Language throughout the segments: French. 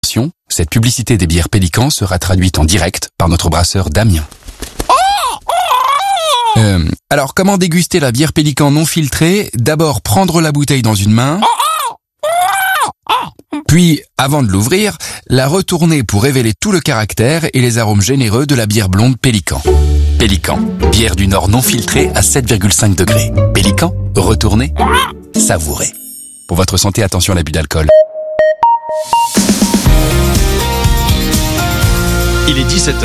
Cette publicité des bières Pélican sera traduite en direct par notre brasseur Damien. Alors, comment déguster la bière Pélican non filtrée? D'abord, prendre la bouteille dans une main, puis, avant de l'ouvrir, la retourner pour révéler tout le caractère et les arômes généreux de la bière blonde Pélican. Pélican, bière du Nord non filtrée à 7,5 degrés. Pélican, retournez, savourez. Pour votre santé, attention à l'abus d'alcool. Il est 17h.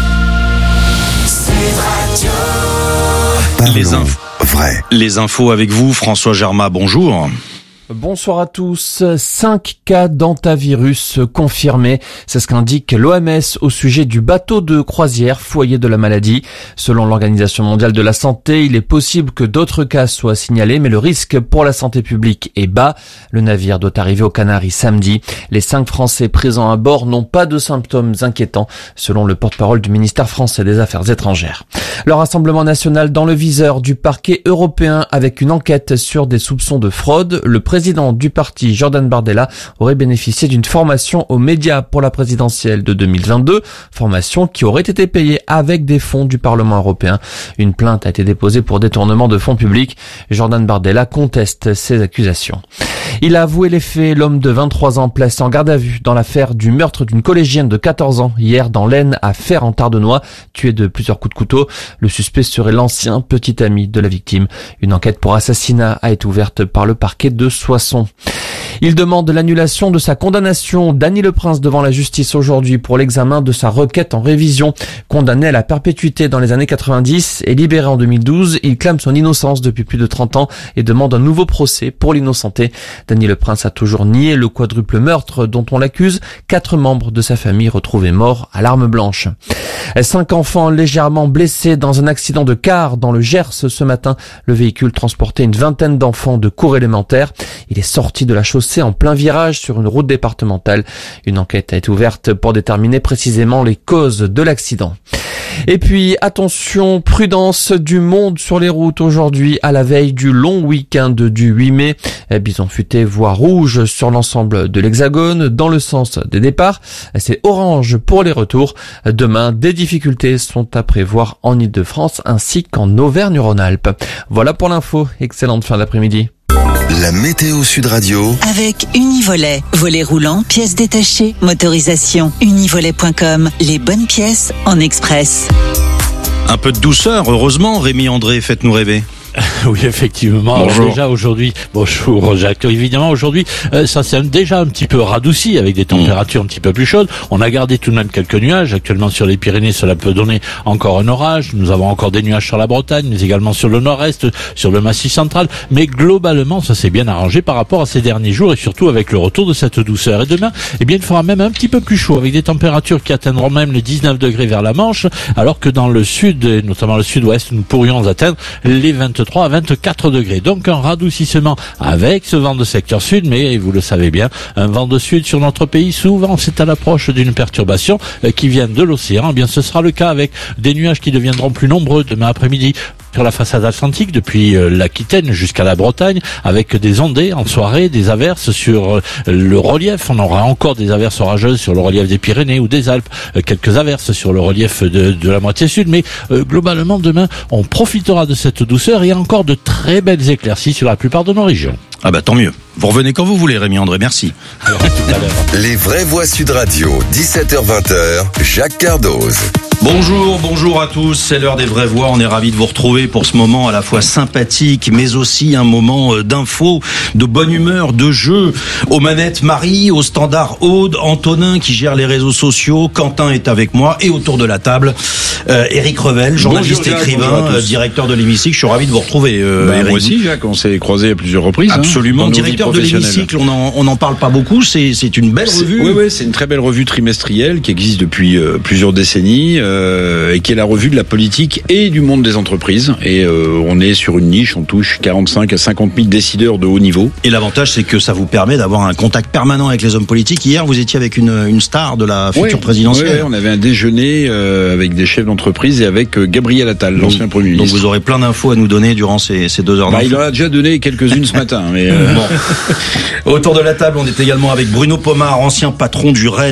Les infos avec vous, François Germain, bonjour. Bonsoir à tous. 5 cas d'hantavirus confirmés. C'est ce qu'indique l'OMS au sujet du bateau de croisière foyer de la maladie. Selon l'Organisation mondiale de la santé, il est possible que d'autres cas soient signalés, mais le risque pour la santé publique est bas. Le navire doit arriver aux Canaries samedi. Les 5 Français présents à bord n'ont pas de symptômes inquiétants, selon le porte-parole du ministère français des Affaires étrangères. Le Rassemblement national dans le viseur du parquet européen avec une enquête sur des soupçons de fraude. Le président du parti, Jordan Bardella, aurait bénéficié d'une formation aux médias pour la présidentielle de 2022, formation qui aurait été payée avec des fonds du Parlement européen. Une plainte a été déposée pour détournement de fonds publics. Jordan Bardella conteste ces accusations. Il a avoué les faits. L'homme de 23 ans placé en garde à vue dans l'affaire du meurtre d'une collégienne de 14 ans hier dans l'Aisne à Fère-en-Tardenois, tué de plusieurs coups de couteau. Le suspect serait l'ancien petit ami de la victime. Une enquête pour assassinat a été ouverte par le parquet de Soissons. Il demande l'annulation de sa condamnation. Dany Leprince devant la justice aujourd'hui pour l'examen de sa requête en révision. Condamné à la perpétuité dans les années 90 et libéré en 2012, il clame son innocence depuis plus de 30 ans et demande un nouveau procès pour l'innocenté. Dany Leprince a toujours nié le quadruple meurtre dont on l'accuse. 4 membres de sa famille retrouvés morts à l'arme blanche. 5 enfants légèrement blessés dans un accident de car dans le Gers ce matin. Le véhicule transportait une vingtaine d'enfants de cours élémentaires. Il est sorti de la chaussée en plein virage sur une route départementale. Une enquête a été ouverte pour déterminer précisément les causes de l'accident. Et puis, attention, prudence du monde sur les routes aujourd'hui à la veille du long week-end du 8 mai. Bison futé voie rouge sur l'ensemble de l'Hexagone dans le sens des départs. C'est orange pour les retours. Demain, des difficultés sont à prévoir en Ile-de-France ainsi qu'en Auvergne-Rhône-Alpes. Voilà pour l'info. Excellente fin d'après-midi. La météo Sud Radio. Avec Univolet. Volets roulants, pièces détachées, motorisation. Univolet.com. Les bonnes pièces en express. Un peu de douceur, heureusement. Rémi André, faites-nous rêver. Oui, effectivement. Bonjour. Déjà aujourd'hui, bonjour Jacques. Évidemment aujourd'hui, ça s'est déjà un petit peu radouci avec des températures un petit peu plus chaudes. On a gardé tout de même quelques nuages. Actuellement sur les Pyrénées, cela peut donner encore un orage. Nous avons encore des nuages sur la Bretagne, mais également sur le nord-est, sur le Massif central. Mais globalement, ça s'est bien arrangé par rapport à ces derniers jours et surtout avec le retour de cette douceur. Et demain, eh bien, il fera même un petit peu plus chaud avec des températures qui atteindront même les 19 degrés vers la Manche, alors que dans le sud, et notamment le sud-ouest, nous pourrions atteindre les 23 à 24 degrés. Donc un radoucissement avec ce vent de secteur sud, mais vous le savez bien, un vent de sud sur notre pays, souvent c'est à l'approche d'une perturbation qui vient de l'océan. Eh bien ce sera le cas avec des nuages qui deviendront plus nombreux demain après-midi sur la façade atlantique depuis l'Aquitaine jusqu'à la Bretagne, avec des ondées en soirée, des averses sur le relief. On aura encore des averses orageuses sur le relief des Pyrénées ou des Alpes, quelques averses sur le relief de la moitié sud, mais globalement demain on profitera de cette douceur et encore de très belles éclaircies sur la plupart de nos régions. Ah bah tant mieux. Vous revenez quand vous voulez, Rémi André, merci. Alors, à tout à l'heure. Les vraies voix Sud Radio, 17h-20h, Jacques Cardoz. Bonjour à tous, c'est l'heure des vraies voix, on est ravis de vous retrouver pour ce moment à la fois sympathique mais aussi un moment d'info, de bonne humeur, de jeu. Aux manettes Marie, au standard Aude, Antonin qui gère les réseaux sociaux, Quentin est avec moi et autour de la table Éric Revel, journaliste, bonjour, Jacques, écrivain, directeur de l'hémicycle. Je suis ravi de vous retrouver Éric. Moi aussi Jacques, on s'est croisés à plusieurs reprises. Absolument, directeur de l'hémicycle, on n'en parle pas beaucoup, c'est une belle revue. Oui, c'est une très belle revue trimestrielle qui existe depuis plusieurs décennies et qui est la revue de la politique et du monde des entreprises. Et on est sur une niche, on touche 45 à 50 000 décideurs de haut niveau. Et l'avantage, c'est que ça vous permet d'avoir un contact permanent avec les hommes politiques. Hier, vous étiez avec une star de la future présidentielle. Oui, on avait un déjeuner avec des chefs d'entreprise et avec Gabriel Attal, l'ancien Premier ministre. Donc vous aurez plein d'infos à nous donner durant ces 2 heures. Il en a déjà donné quelques-unes ce matin. Mais Bon. Autour de la table, on est également avec Bruno Pomar, ancien patron du RAID.